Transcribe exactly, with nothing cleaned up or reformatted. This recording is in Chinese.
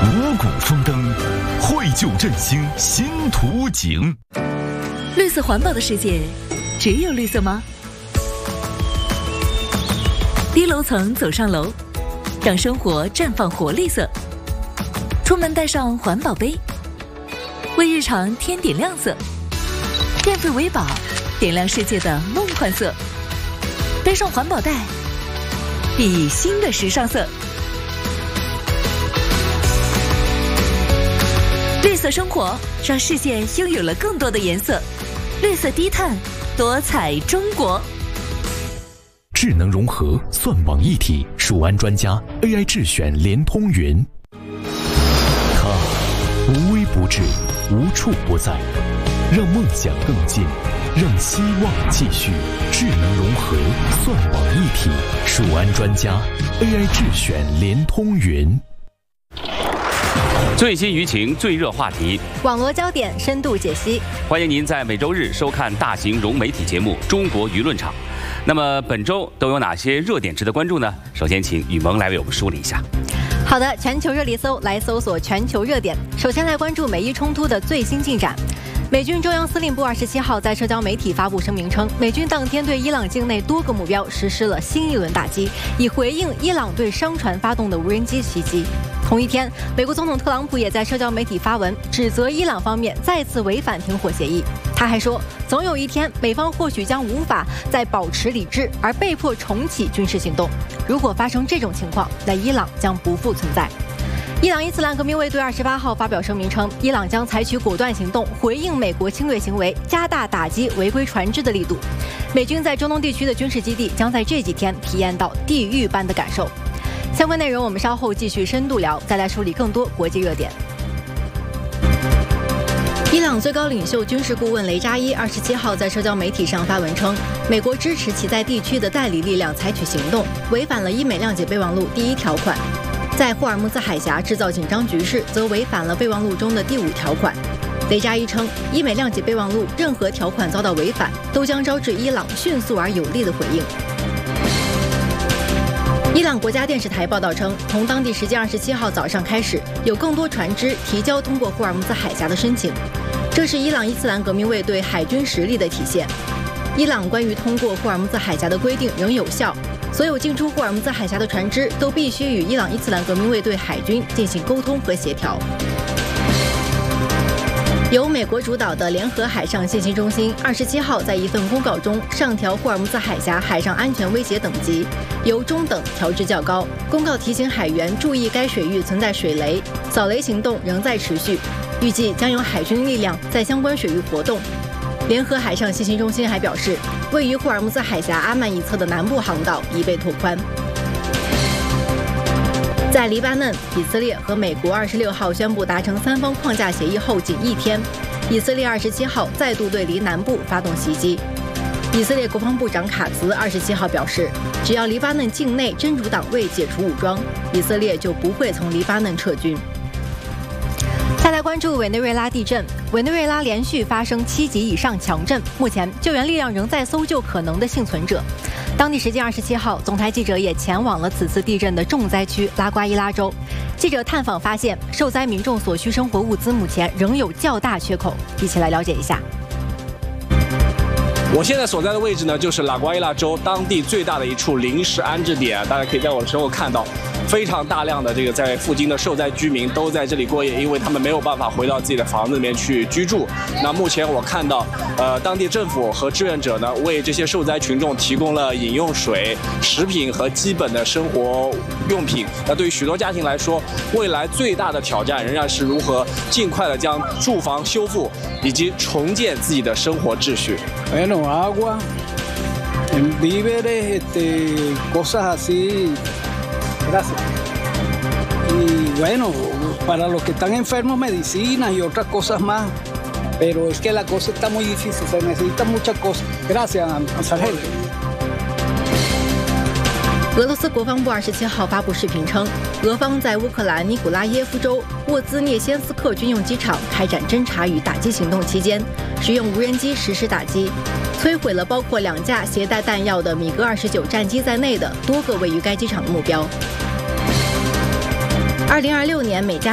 五谷丰登，绘就振兴新图景。 绿色环保的世界，只有绿色吗？低楼层走上楼，让生活绽放活力色。出门带上环保杯，为日常添点亮色。电费为宝，点亮世界的梦幻色。背上环保袋，熠熠新的时尚色。绿色生活，让世界拥有了更多的颜色。绿色低碳，多彩中国。 智能融合，算网一体，数安专家 A I 智选联通云。它无微不至，无处不在，让梦想更近，让希望继续。智能融合，算网一体，数安专家 A I 智选联通云。 最新舆情，最热话题， 网络焦点深度解析。 欢迎您在每周日收看大型融媒体节目《中国舆论场》。那么本周都有哪些热点值得关注呢？首先，请雨萌来为我们梳理一下。 好的，全球热力搜来搜索全球热点。首先来关注美伊冲突的最新进展。美军中央司令部二十七号在社交媒体发布声明称，美军当天对伊朗境内多个目标实施了新一轮打击，以回应伊朗对商船发动的无人机袭击。同一天，美国总统特朗普也在社交媒体发文，指责伊朗方面再次违反停火协议。他还说，总有一天，美方或许将无法再保持理智，而被迫重启军事行动。如果发生这种情况，那伊朗将不复存在。伊朗伊斯兰革命卫队二十八号发表声明称，伊朗将采取果断行动回应美国侵略行为，加大打击违规船只的力度。美军在中东地区的军事基地将在这几天体验到地狱般的感受。相关内容我们稍后继续深度聊，再来梳理更多国际热点。伊朗最高领袖军事顾问雷扎伊二十七号在社交媒体上发文称，美国支持其在地区的代理力量采取行动，违反了伊美谅解备忘录第一条款。在霍尔木兹海峡制造紧张局势，则违反了备忘录中的第五条款。雷扎伊称，伊美谅解备忘录任何条款遭到违反，都将招致伊朗迅速而有力的回应。伊朗国家电视台报道称，从当地时间二十七号早上开始，有更多船只提交通过霍尔木兹海峡的申请，这是伊朗伊斯兰革命卫队海军实力的体现。伊朗关于通过霍尔木兹海峡的规定仍有效，所有进出霍尔木兹海峡的船只都必须与伊朗伊斯兰革命卫队海军进行沟通和协调。由美国主导的联合海上信息中心二十七号在一份公告中上调霍尔木兹海峡海上安全威胁等级，由中等调至较高。公告提醒海员注意该水域存在水雷，扫雷行动仍在持续，预计将有海军力量在相关水域活动。联合海上信息中心还表示，位于霍尔木兹海峡阿曼一侧的南部航道已被拓宽。在黎巴嫩、以色列和美国二十六号宣布达成三方框架协议后仅一天，以色列二十七号再度对黎南部发动袭击。以色列国防部长卡茨二十七号表示，只要黎巴嫩境内真主党卫解除武装，以色列就不会从黎巴嫩撤军。再来关注委内瑞拉地震，委内瑞拉连续发生七级以上强震，目前救援力量仍在搜救可能的幸存者。当地时间二十七号，总台记者也前往了此次地震的重灾区拉瓜伊拉州。记者探访发现，受灾民众所需生活物资目前仍有较大缺口。一起来了解一下。 我现在所在的位置呢，就是拉瓜伊拉州当地最大的一处临时安置点，大家可以在我的身后看到，非常大量的这个在附近的受灾居民都在这里过夜，因为他们没有办法回到自己的房子里面去居住。那目前我看到，呃，当地政府和志愿者呢，为这些受灾群众提供了饮用水、食品和基本的生活用品。那对于许多家庭来说，未来最大的挑战仍然是如何尽快的将住房修复以及重建自己的生活秩序。 Bueno, agua, víveres, este, cosas así. Gracias. Y bueno, para los que están enfermos, medicinas y otras cosas más. Pero es que la cosa está muy difícil, se necesitan muchas cosas. Gracias, sargento. 俄罗斯国防部二十七号发布视频称，俄方在乌克兰尼古拉耶夫州沃兹涅先斯克军用机场开展侦察与打击行动期间，使用无人机实施打击，摧毁了包括两架携带弹药的米格二十九战机在内的多个位于该机场的目标。二零二六年美加